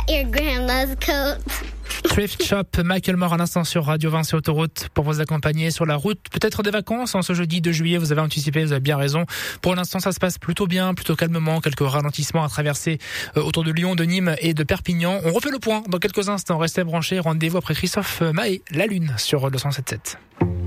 your grandma's coat. Thrift Shop, Michael Moore à l'instant sur Radio Vinci Autoroute pour vous accompagner sur la route. Peut-être des vacances en ce jeudi 2 juillet, vous avez anticipé, vous avez bien raison. Pour l'instant, ça se passe plutôt bien, plutôt calmement. Quelques ralentissements à traverser autour de Lyon, de Nîmes et de Perpignan. On refait le point dans quelques instants. Restez branchés. Rendez-vous après Christophe Maé, La Lune sur le 107.7.